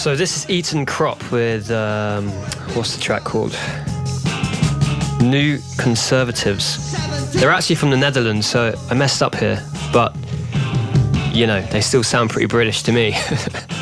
So this is Eton Crop with, what's the track called? New Conservatives. They're actually from the Netherlands, so I messed up here, but, you know, they still sound pretty British to me.